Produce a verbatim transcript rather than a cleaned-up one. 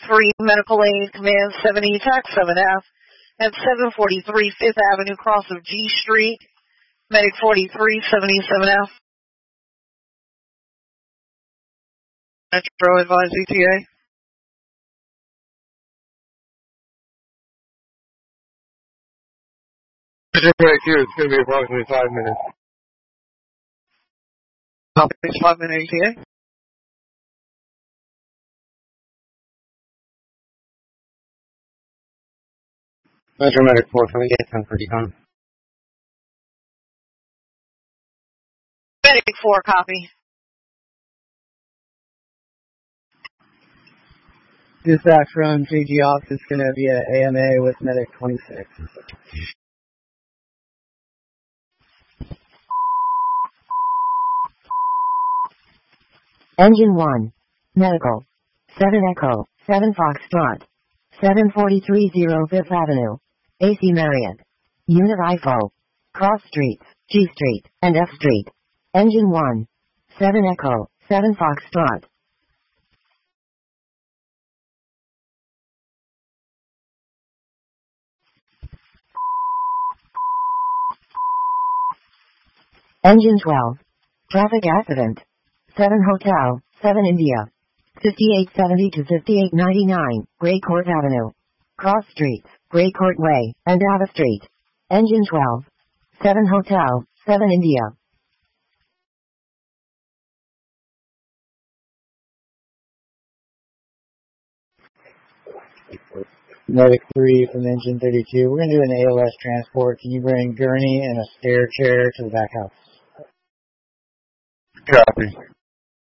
three, Medical Aid, Command seventy, Tax seven F, at seven forty-three Fifth Avenue, cross of G Street, Medic forty-three, seventy-seven F. Metro advise E T A. Right here, it's going to be approximately five minutes. Copy, five minute E T A. Metro Medic four, can we get ten for decon? Medic four, copy. Dispatch from J G Ops is going to be at A M A with Medic twenty-six. Engine one. Medical. seven Echo, seven Foxtrot. seven forty-three zero Fifth Avenue. A C Marriott. Unit I F O. Cross Streets, G Street, and F Street. Engine one. seven Echo, seven Foxtrot. Engine twelve. Traffic accident. seven Hotel, seven India. fifty-eight seventy to fifty-eight ninety-nine, Gray Court Avenue. Cross Streets, Gray Court Way, and Ava Street. Engine twelve. seven Hotel, seven India. Medic three from Engine thirty-two. We're going to do an A L S transport. Can you bring gurney and a stair chair to the back house? Copy.